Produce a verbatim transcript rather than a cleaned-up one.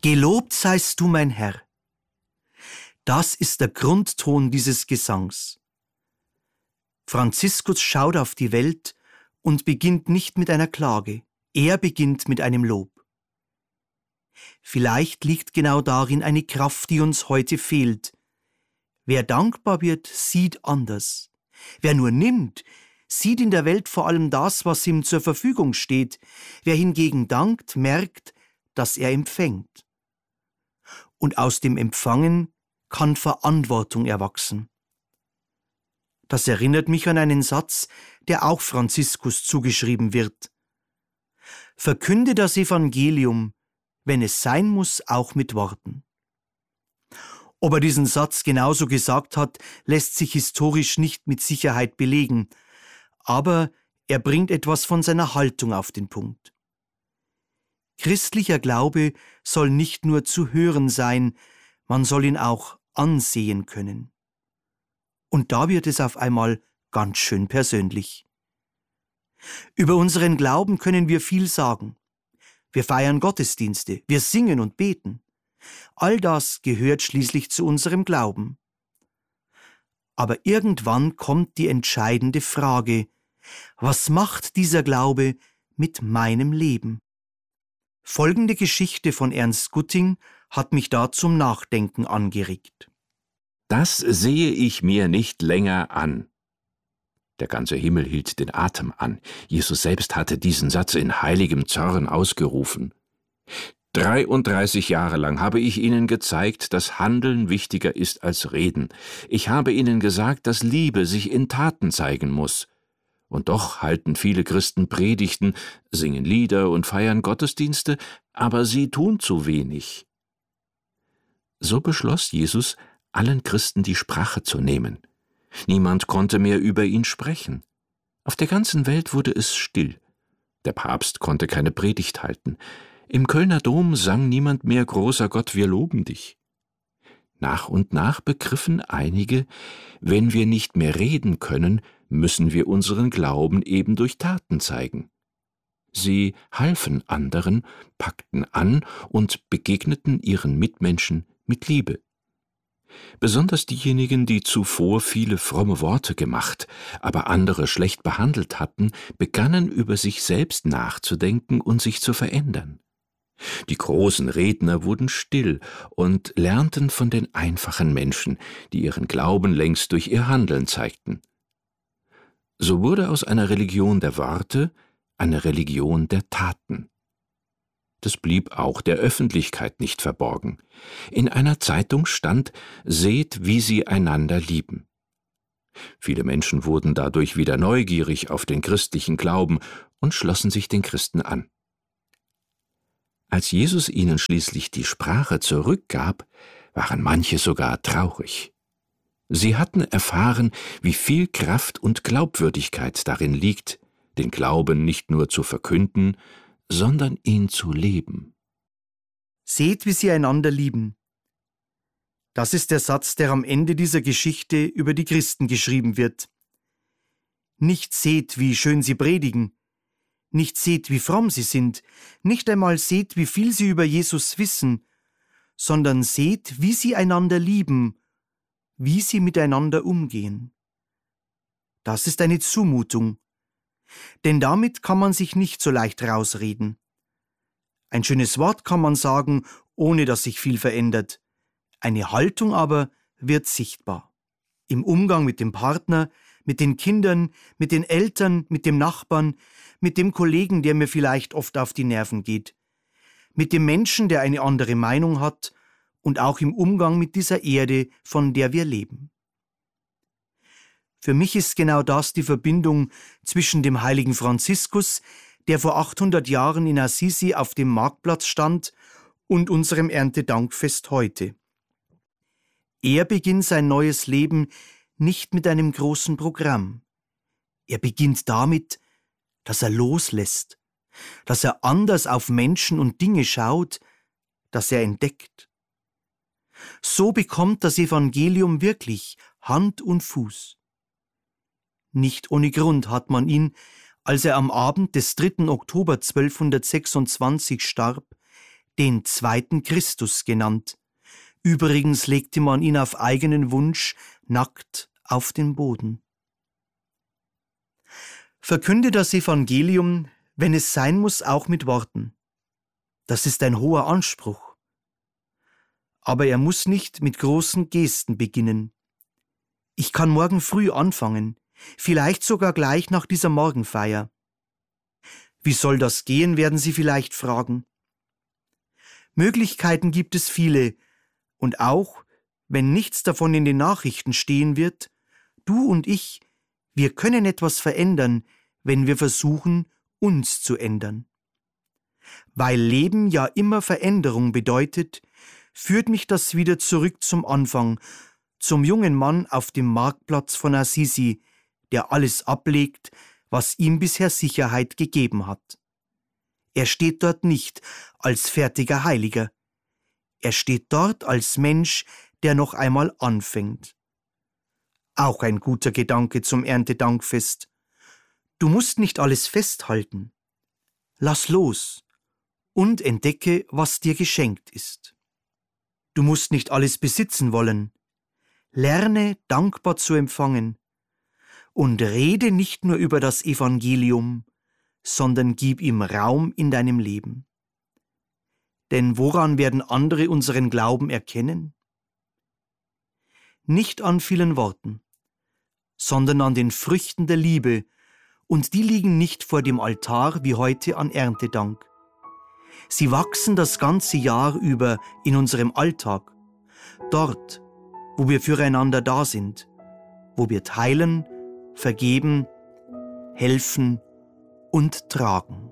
Gelobt seist du, mein Herr. Das ist der Grundton dieses Gesangs. Franziskus schaut auf die Welt und beginnt nicht mit einer Klage, er beginnt mit einem Lob. Vielleicht liegt genau darin eine Kraft, die uns heute fehlt. Wer dankbar wird, sieht anders. Wer nur nimmt, sieht in der Welt vor allem das, was ihm zur Verfügung steht. Wer hingegen dankt, merkt, dass er empfängt. Und aus dem Empfangen kann Verantwortung erwachsen. Das erinnert mich an einen Satz, der auch Franziskus zugeschrieben wird. Verkünde das Evangelium, wenn es sein muss, auch mit Worten. Ob er diesen Satz genauso gesagt hat, lässt sich historisch nicht mit Sicherheit belegen, aber er bringt etwas von seiner Haltung auf den Punkt. Christlicher Glaube soll nicht nur zu hören sein, man soll ihn auch ansehen können. Und da wird es auf einmal ganz schön persönlich. Über unseren Glauben können wir viel sagen. Wir feiern Gottesdienste, wir singen und beten. All das gehört schließlich zu unserem Glauben. Aber irgendwann kommt die entscheidende Frage: Was macht dieser Glaube mit meinem Leben? Folgende Geschichte von Ernst Gutting hat mich da zum Nachdenken angeregt. Das sehe ich mir nicht länger an. Der ganze Himmel hielt den Atem an. Jesus selbst hatte diesen Satz in heiligem Zorn ausgerufen. Dreiunddreißig Jahre lang habe ich Ihnen gezeigt, dass Handeln wichtiger ist als Reden. Ich habe Ihnen gesagt, dass Liebe sich in Taten zeigen muss. Und doch halten viele Christen Predigten, singen Lieder und feiern Gottesdienste, aber sie tun zu wenig. So beschloss Jesus, allen Christen die Sprache zu nehmen. Niemand konnte mehr über ihn sprechen. Auf der ganzen Welt wurde es still. Der Papst konnte keine Predigt halten. Im Kölner Dom sang niemand mehr »Großer Gott, wir loben dich«. Nach und nach begriffen einige, wenn wir nicht mehr reden können, müssen wir unseren Glauben eben durch Taten zeigen. Sie halfen anderen, packten an und begegneten ihren Mitmenschen mit Liebe. Besonders diejenigen, die zuvor viele fromme Worte gemacht, aber andere schlecht behandelt hatten, begannen über sich selbst nachzudenken und sich zu verändern. Die großen Redner wurden still und lernten von den einfachen Menschen, die ihren Glauben längst durch ihr Handeln zeigten. So wurde aus einer Religion der Worte eine Religion der Taten. Das blieb auch der Öffentlichkeit nicht verborgen. In einer Zeitung stand: »Seht, wie sie einander lieben.« Viele Menschen wurden dadurch wieder neugierig auf den christlichen Glauben und schlossen sich den Christen an. Als Jesus ihnen schließlich die Sprache zurückgab, waren manche sogar traurig. Sie hatten erfahren, wie viel Kraft und Glaubwürdigkeit darin liegt, den Glauben nicht nur zu verkünden, sondern ihn zu leben. Seht, wie sie einander lieben. Das ist der Satz, der am Ende dieser Geschichte über die Christen geschrieben wird. Nicht seht, wie schön sie predigen, nicht seht, wie fromm sie sind, nicht einmal seht, wie viel sie über Jesus wissen, sondern seht, wie sie einander lieben, wie sie miteinander umgehen. Das ist eine Zumutung, denn damit kann man sich nicht so leicht rausreden. Ein schönes Wort kann man sagen, ohne dass sich viel verändert. Eine Haltung aber wird sichtbar. Im Umgang mit dem Partner, mit den Kindern, mit den Eltern, mit dem Nachbarn, mit dem Kollegen, der mir vielleicht oft auf die Nerven geht, mit dem Menschen, der eine andere Meinung hat, und auch im Umgang mit dieser Erde, von der wir leben. Für mich ist genau das die Verbindung zwischen dem heiligen Franziskus, der vor achthundert Jahren in Assisi auf dem Marktplatz stand, und unserem Erntedankfest heute. Er beginnt sein neues Leben nicht mit einem großen Programm. Er beginnt damit, dass er loslässt, dass er anders auf Menschen und Dinge schaut, dass er entdeckt. So bekommt das Evangelium wirklich Hand und Fuß. Nicht ohne Grund hat man ihn, als er am Abend des dritten Oktober zwölfhundertsechsundzwanzig starb, den zweiten Christus genannt. Übrigens legte man ihn auf eigenen Wunsch nackt auf den Boden. Verkünde das Evangelium, wenn es sein muss, auch mit Worten. Das ist ein hoher Anspruch. Aber er muss nicht mit großen Gesten beginnen. Ich kann morgen früh anfangen, vielleicht sogar gleich nach dieser Morgenfeier. Wie soll das gehen, werden Sie vielleicht fragen. Möglichkeiten gibt es viele, und auch, wenn nichts davon in den Nachrichten stehen wird, du und ich, wir können etwas verändern, wenn wir versuchen, uns zu ändern. Weil Leben ja immer Veränderung bedeutet, führt mich das wieder zurück zum Anfang, zum jungen Mann auf dem Marktplatz von Assisi, der alles ablegt, was ihm bisher Sicherheit gegeben hat. Er steht dort nicht als fertiger Heiliger. Er steht dort als Mensch, der noch einmal anfängt. Auch ein guter Gedanke zum Erntedankfest. Du musst nicht alles festhalten. Lass los und entdecke, was dir geschenkt ist. Du musst nicht alles besitzen wollen. Lerne, dankbar zu empfangen. Und rede nicht nur über das Evangelium, sondern gib ihm Raum in deinem Leben. Denn woran werden andere unseren Glauben erkennen? Nicht an vielen Worten, sondern an den Früchten der Liebe, und die liegen nicht vor dem Altar wie heute an Erntedank. Sie wachsen das ganze Jahr über in unserem Alltag, dort, wo wir füreinander da sind, wo wir teilen, vergeben, helfen und tragen.